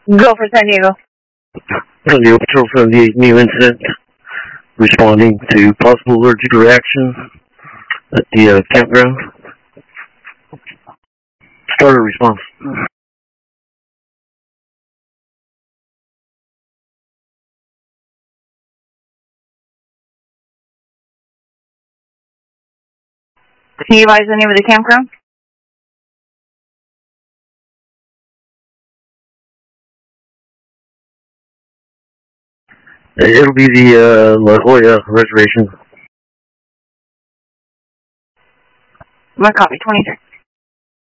Go for San Diego. San Diego Patrol 78, new incident. Responding to possible allergic reaction at the campground. Starter response. Can you advise the name of the campground? It'll be the La Jolla Reservation. My copy, 23.